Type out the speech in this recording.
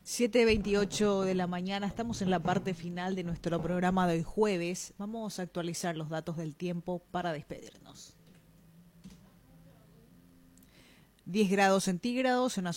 7:28 de la mañana, estamos en la parte final de nuestro programa de hoy jueves. Vamos a actualizar los datos del tiempo para despedirnos. 10 grados centígrados en una